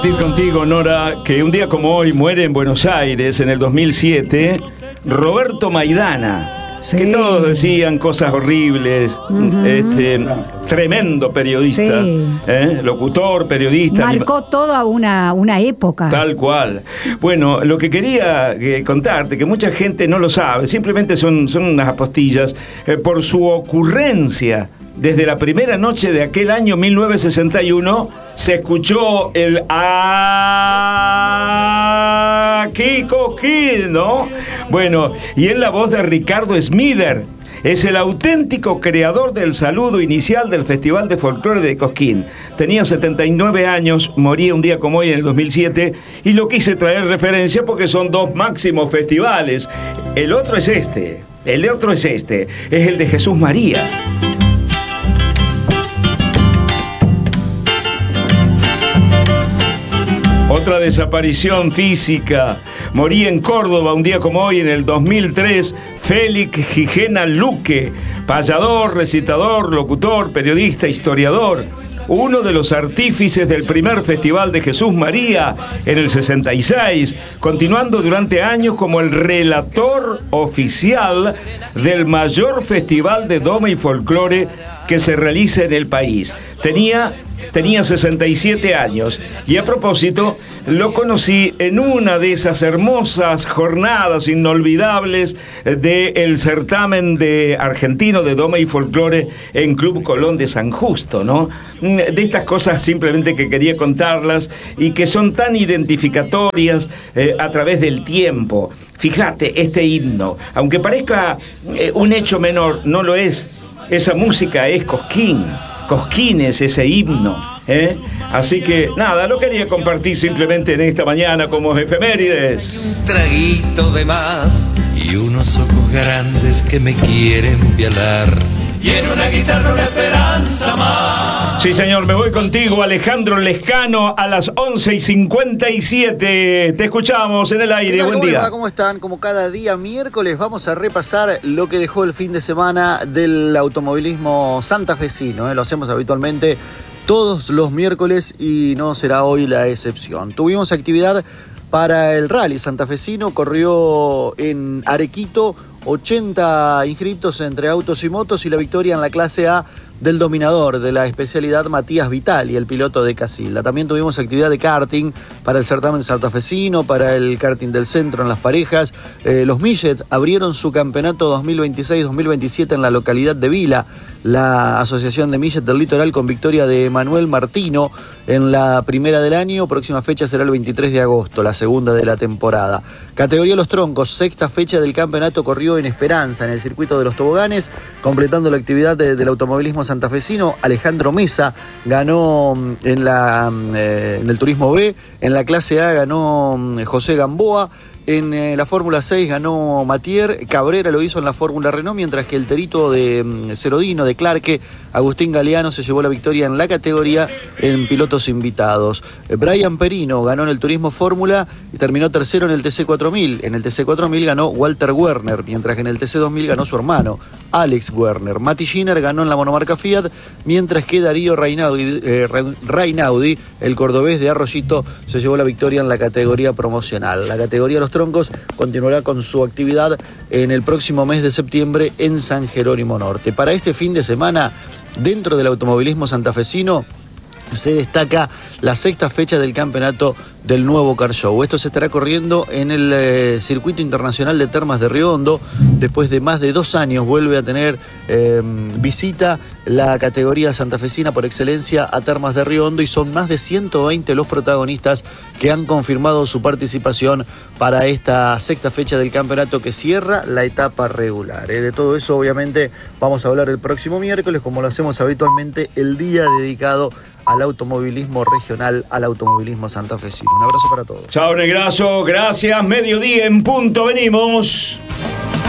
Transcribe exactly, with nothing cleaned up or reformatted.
Contigo, Nora, que un día como hoy muere en Buenos Aires en el dos mil siete Roberto Maidana, sí. Que todos decían cosas horribles, uh-huh. este, tremendo periodista, sí. ¿eh? Locutor, periodista. Marcó toda una, una época. Tal cual. Bueno, lo que quería eh, contarte, que mucha gente no lo sabe, simplemente son, son unas apostillas, eh, por su ocurrencia. Desde la primera noche de aquel año mil novecientos sesenta y uno se escuchó el aquí Cosquín, ¿no? Bueno, y en la voz de Ricardo Smider, es el auténtico creador del saludo inicial del Festival de Folclore de Cosquín. Tenía setenta y nueve años, moría un día como hoy en el dos mil siete, y lo quise traer referencia porque son dos máximos festivales. El otro es este, el otro es este, es el de Jesús María. Otra desaparición física. Moría en Córdoba un día como hoy, en el dos mil tres, Félix Gijena Luque, payador, recitador, locutor, periodista, historiador. Uno de los artífices del primer Festival de Jesús María en el sesenta y seis, continuando durante años como el relator oficial del mayor festival de doma y folclore que se realiza en el país. Tenía... Tenía sesenta y siete años y a propósito lo conocí en una de esas hermosas jornadas inolvidables del certamen de argentino de doma y folclore en Club Colón de San Justo, ¿no? De estas cosas simplemente que quería contarlas y que son tan identificatorias eh, a través del tiempo. Fíjate, este himno, aunque parezca eh, un hecho menor, no lo es. Esa música es Cosquín. Cosquín es ese himno, ¿eh? Así que nada, lo quería compartir simplemente en esta mañana como efemérides. Un traguito de más y unos ojos grandes que me quieren violar. Y en una guitarra una esperanza más. Sí, señor, me voy contigo, Alejandro Lescano, a las once y cincuenta y siete. Te escuchamos en el aire. Buen ¿Cómo día. les va? ¿Cómo están? Como cada día miércoles vamos a repasar lo que dejó el fin de semana del automovilismo santafesino, ¿eh? Lo hacemos habitualmente todos los miércoles y no será hoy la excepción. Tuvimos actividad para el rally santafesino, corrió en Arequito ochenta inscriptos entre autos y motos y la victoria en la clase A del dominador de la especialidad Matías Vitali, el piloto de Casilda. También tuvimos actividad de karting para el certamen santafesino, para el karting del centro en las parejas. Eh, los Millet abrieron su campeonato dos mil veintiséis dos mil veintisiete en la localidad de Vila, la Asociación de Millet del Litoral, con victoria de Manuel Martino en la primera del año. Próxima fecha será el veintitrés de agosto, la segunda de la temporada. Categoría Los Troncos, sexta fecha del campeonato, corrió en Esperanza, en el circuito de los toboganes, completando la actividad de, del automovilismo santafesino. Alejandro Mesa ganó en, la, eh, en el Turismo B, en la clase A ganó José Gamboa. En eh, la Fórmula seis ganó Matier, Cabrera lo hizo en la Fórmula Renault, mientras que el terito de mm, Cerodino, de Clarke, Agustín Galeano, se llevó la victoria en la categoría en pilotos invitados. Eh, Brian Perino ganó en el Turismo Fórmula y terminó tercero en el T C cuatro mil. En el T C cuatro mil ganó Walter Werner, mientras que en el T C dos mil ganó su hermano, Alex Werner. Mati Giner ganó en la monomarca Fiat, mientras que Darío Rainaudi, eh, Rainaudi, el cordobés de Arroyito, se llevó la victoria en la categoría promocional. La categoría Los Troncos continuará con su actividad en el próximo mes de septiembre en San Jerónimo Norte. Para este fin de semana, dentro del automovilismo santafesino, se destaca la sexta fecha del campeonato del nuevo Car Show. Esto se estará corriendo en el eh, Circuito Internacional de Termas de Río Hondo. Después de más de dos años vuelve a tener eh, visita la categoría santafesina por excelencia a Termas de Río Hondo, y son más de ciento veinte los protagonistas que han confirmado su participación para esta sexta fecha del campeonato que cierra la etapa regular. ¿eh? De todo eso obviamente vamos a hablar el próximo miércoles, como lo hacemos habitualmente, el día dedicado al automovilismo regional, al automovilismo santafesino. Un abrazo para todos. Chao, Negrazo, gracias. Mediodía en punto, venimos.